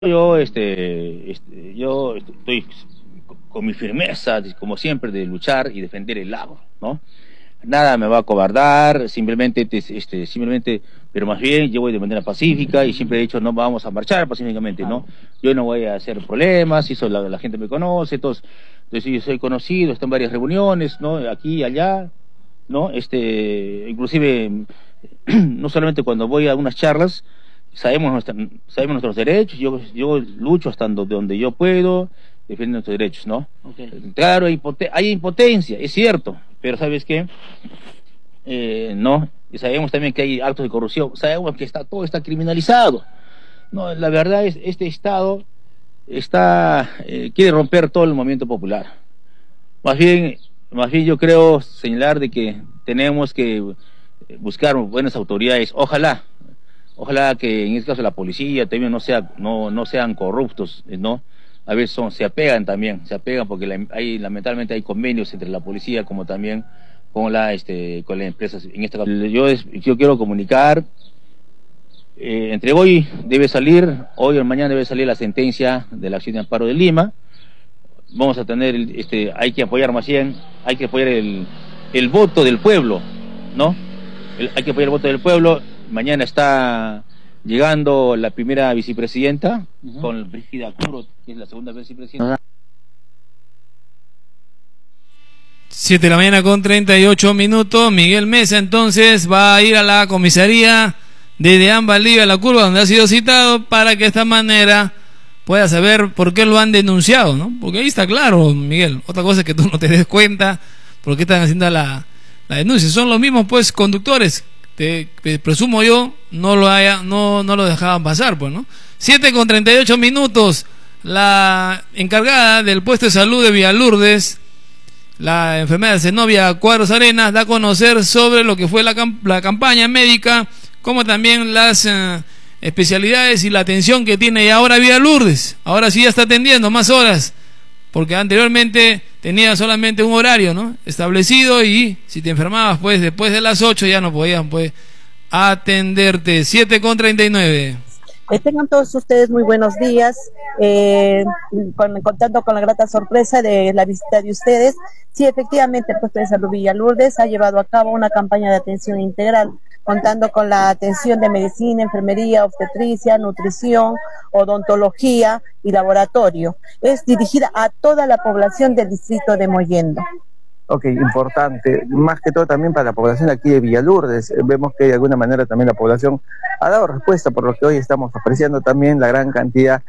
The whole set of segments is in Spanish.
Yo estoy con mi firmeza, como siempre, de luchar y defender el lago, ¿no? Nada me va a cobardar, simplemente, pero más bien yo voy de manera pacífica y siempre he dicho no vamos a marchar pacíficamente, ¿no? Yo no voy a hacer problemas, eso la gente me conoce, entonces yo soy conocido, estoy en varias reuniones, ¿no? Aquí y allá, ¿no? Inclusive, no solamente cuando voy a unas charlas, sabemos nuestros derechos, yo lucho hasta donde yo puedo, defiendo nuestros derechos, ¿no? Okay. Claro, hay impotencia, es cierto, pero ¿sabes qué? No, y sabemos también que hay actos de corrupción, sabemos que todo está criminalizado. No, la verdad es, este Estado quiere romper todo el movimiento popular. Más bien yo creo señalar de que tenemos que buscar buenas autoridades, ojalá que en este caso la policía también no sean corruptos, ¿no? A veces se apegan porque lamentablemente hay convenios entre la policía como también con las empresas. En este caso yo quiero comunicar, entre hoy o mañana debe salir la sentencia de la acción de amparo de Lima. Vamos a tener, hay que apoyar hay que apoyar el voto del pueblo, ¿no? Hay que apoyar el voto del pueblo. Mañana está llegando la primera vicepresidenta, con Brígida Curot, que es la segunda vicepresidenta. 7 de la mañana con 38 minutos. Miguel Mesa entonces va a ir a la comisaría de Deán Valdivia, La Curva, donde ha sido citado, para que de esta manera pueda saber por qué lo han denunciado, ¿no? Porque ahí está claro, Miguel. Otra cosa es que tú no te des cuenta por qué están haciendo la denuncia. Son los mismos, pues, conductores. Presumo yo, no lo dejaban pasar, pues, ¿no? 7 con 38 minutos. La encargada del puesto de salud de Villalurdes, la enfermera Zenobia Cuadros Arenas, da a conocer sobre lo que fue la campaña médica, como también las especialidades y la atención que tiene ya ahora Villalurdes. Ahora sí ya está atendiendo más horas, porque anteriormente tenía solamente un horario, ¿no?, establecido, y si te enfermabas, pues, después de las 8 ya no podían, pues, atenderte. 7 con 39. Tengan todos ustedes muy buenos días, contando con la grata sorpresa de la visita de ustedes. Sí, efectivamente, el puesto de salud Villalurdes ha llevado a cabo una campaña de atención integral, contando con la atención de medicina, enfermería, obstetricia, nutrición, odontología y laboratorio. Es dirigida a toda la población del distrito de Mollendo. Ok, importante, más que todo también para la población aquí de Villalurdes. Vemos que de alguna manera también la población ha dado respuesta, por lo que hoy estamos apreciando también la gran cantidad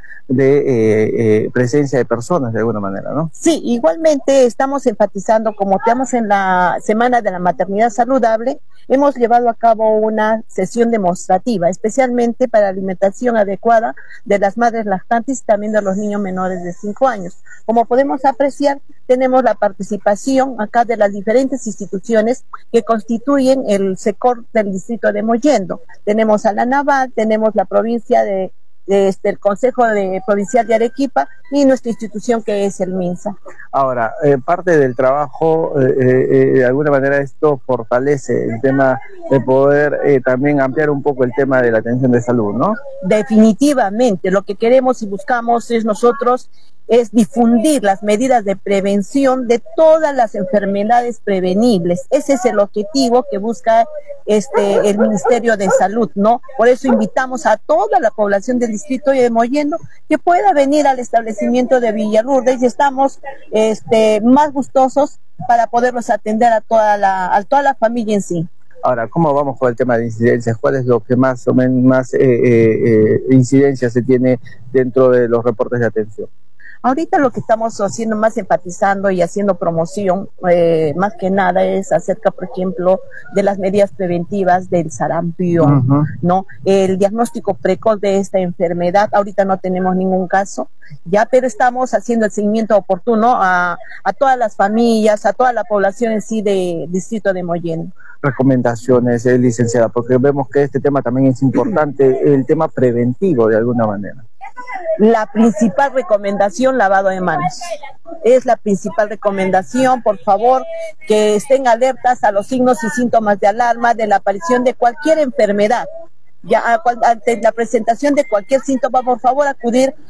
de presencia de personas de alguna manera, ¿no? Sí, igualmente estamos enfatizando, como estamos en la Semana de la Maternidad Saludable, hemos llevado a cabo una sesión demostrativa, especialmente para la alimentación adecuada de las madres lactantes y también de los niños menores de 5 años. Como podemos apreciar, tenemos la participación acá de las diferentes instituciones que constituyen el SECOR del distrito de Mollendo. Tenemos a la Naval, tenemos la provincia el Consejo Provincial de Arequipa y nuestra institución que es el MINSA. Ahora, parte del trabajo, de alguna manera esto fortalece el tema de poder también ampliar un poco el tema de la atención de salud, ¿no? Definitivamente, lo que queremos y buscamos es difundir las medidas de prevención de todas las enfermedades prevenibles. Ese es el objetivo que busca el Ministerio de Salud, ¿no? Por eso invitamos a toda la población del distrito de Mollendo que pueda venir al establecimiento de Villalurdes, y estamos más gustosos para poderlos atender a toda la familia en sí. Ahora, ¿cómo vamos con el tema de incidencias? ¿Cuál es lo que más o menos más incidencias se tiene dentro de los reportes de atención? Ahorita lo que estamos haciendo, más enfatizando y haciendo promoción, más que nada es acerca, por ejemplo, de las medidas preventivas del sarampión, ¿no? El diagnóstico precoz de esta enfermedad, ahorita no tenemos ningún caso, ya, pero estamos haciendo el seguimiento oportuno a todas las familias, a toda la población en sí del distrito de Mollendo. Recomendaciones, licenciada, porque vemos que este tema también es importante, el tema preventivo de alguna manera. La principal recomendación, lavado de manos. Es la principal recomendación, por favor, que estén alertas a los signos y síntomas de alarma de la aparición de cualquier enfermedad, Ya ante la presentación de cualquier síntoma, por favor, acudir